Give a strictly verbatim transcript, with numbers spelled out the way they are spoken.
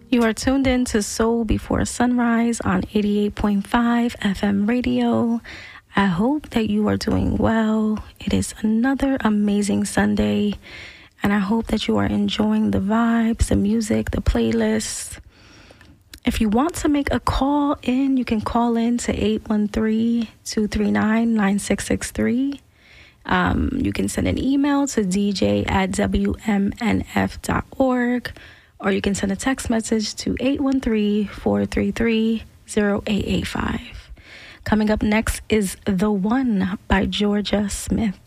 You are tuned in to Soul Before Sunrise on eighty-eight point five F M radio. I hope that you are doing well. It is another amazing Sunday, and I hope that you are enjoying the vibes, the music, the playlists. If you want to make a call in, you can call in to eight one three, two three nine, nine six six three. Um, you can send an email to d j at w m n f dot org. Or you can send a text message to eight one three, four three three, zero eight eight five. Coming up next is The One by Georgia Smith.